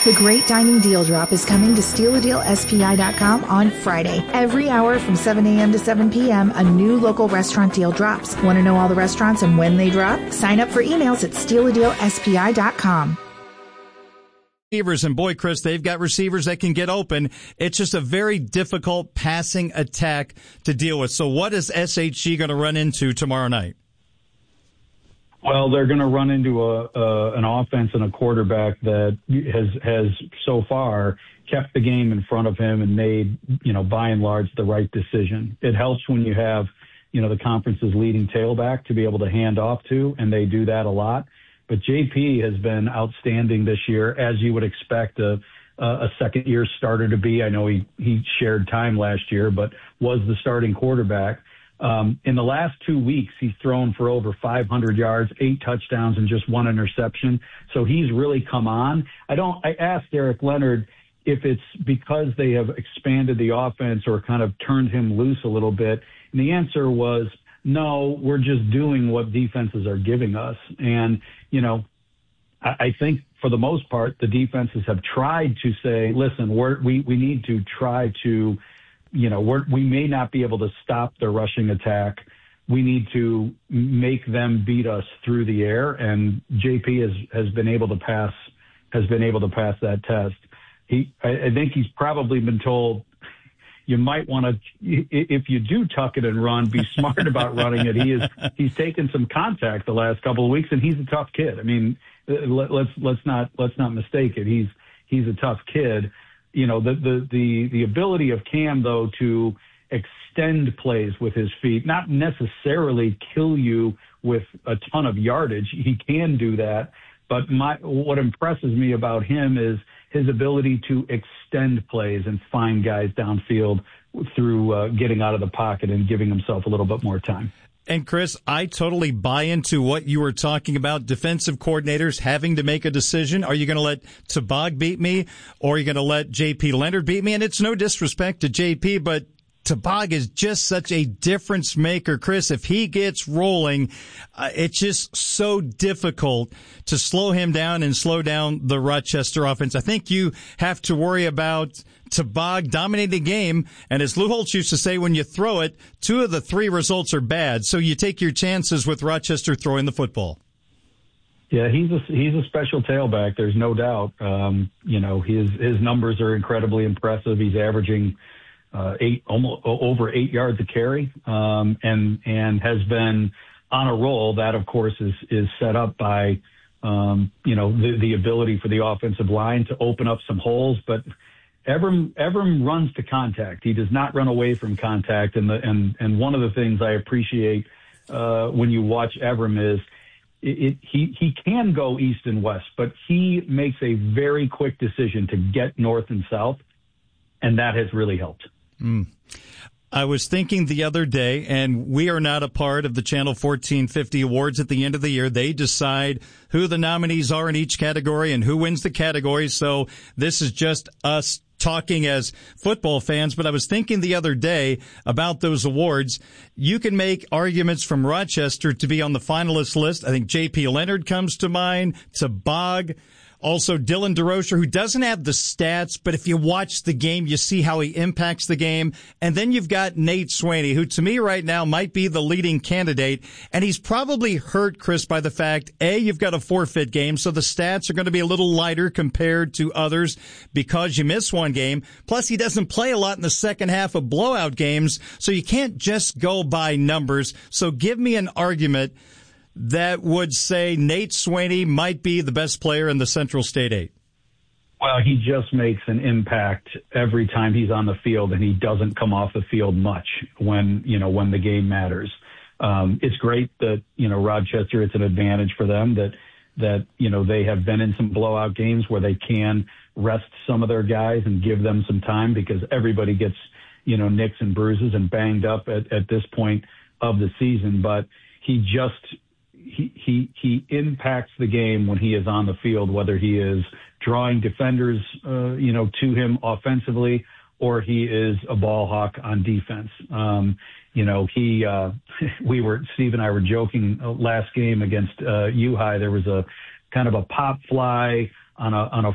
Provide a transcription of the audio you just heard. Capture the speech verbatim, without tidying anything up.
The Great Dining Deal Drop is coming to steal a deal S P I dot com on Friday. Every hour from seven a.m. to seven p.m., a new local restaurant deal drops. Want to know all the restaurants and when they drop? Sign up for emails at steal a deal S P I dot com. Receivers, and boy, Chris, they've got receivers that can get open. It's just a very difficult passing attack to deal with. So what is S H G going to run into tomorrow night? Well, they're going to run into a, uh, an offense and a quarterback that has has so far kept the game in front of him and made, you know, by and large, the right decision. It helps when you have, you know, the conference's leading tailback to be able to hand off to, and they do that a lot. But J P has been outstanding this year, as you would expect a, a second-year starter to be. I know he, he shared time last year, but was the starting quarterback. Um, in the last two weeks, he's thrown for over five hundred yards, eight touchdowns, and just one interception. So he's really come on. I don't. I asked Derek Leonard if it's because they have expanded the offense or kind of turned him loose a little bit, and the answer was no. We're just doing what defenses are giving us, and you know, I, I think for the most part, the defenses have tried to say, listen, we're, we we need to try to. You know, we're, we may not be able to stop their rushing attack. We need to make them beat us through the air. And J P has, has been able to pass, has been able to pass that test. He, I, I think he's probably been told you might want to, if you do tuck it and run, be smart about running it. He is, he's taken some contact the last couple of weeks, and he's a tough kid. I mean, let, let's, let's not, let's not mistake it. He's, he's a tough kid. You know, the, the, the, the ability of Cam, though, to extend plays with his feet, not necessarily kill you with a ton of yardage. He can do that. But my, what impresses me about him is his ability to extend plays and find guys downfield through uh, getting out of the pocket and giving himself a little bit more time. And, Chris, I totally buy into what you were talking about, defensive coordinators having to make a decision. Are you going to let Tabag beat me, or are you going to let J P Leonard beat me? And it's no disrespect to J P, but Tabag is just such a difference maker. Chris, if he gets rolling, uh, it's just so difficult to slow him down and slow down the Rochester offense. I think you have to worry about Tabag dominating the game. And as Lou Holtz used to say, when you throw it, two of the three results are bad. So you take your chances with Rochester throwing the football. Yeah, he's a, he's a special tailback. There's no doubt. Um, you know, his, his numbers are incredibly impressive. He's averaging Uh, eight, almost over eight yards a carry, um, and and has been on a roll. That, of course, is is set up by um, you know the, the ability for the offensive line to open up some holes. But Evram Evram runs to contact. He does not run away from contact. And the and and one of the things I appreciate uh, when you watch Evram is it, it, he he can go east and west, but he makes a very quick decision to get north and south, and that has really helped. Mm. I was thinking the other day, and we are not a part of the Channel fourteen fifty Awards at the end of the year. They decide who the nominees are in each category and who wins the category. So this is just us talking as football fans. But I was thinking the other day about those awards. You can make arguments from Rochester to be on the finalist list. I think J P Leonard comes to mind, Tabag. Also, Dylan DeRocher, who doesn't have the stats, but if you watch the game, you see how he impacts the game. And then you've got Nate Swaney, who to me right now might be the leading candidate. And he's probably hurt, Chris, by the fact, A, you've got a forfeit game, so the stats are going to be a little lighter compared to others because you miss one game. Plus, he doesn't play a lot in the second half of blowout games, so you can't just go by numbers. So give me an argument that would say Nate Swaney might be the best player in the Central State Eight. Well, he just makes an impact every time he's on the field, and he doesn't come off the field much when, you know, when the game matters. Um, it's great that, you know, Rochester, it's an advantage for them that, that, you know, they have been in some blowout games where they can rest some of their guys and give them some time, because everybody gets, you know, nicks and bruises and banged up at, at this point of the season. But he just, He, he he impacts the game when he is on the field, whether he is drawing defenders, uh, you know, to him offensively, or he is a ball hawk on defense. Um, you know, he uh, we were Steve and I were joking last game against uh, U High. There was a kind of a pop fly on a on a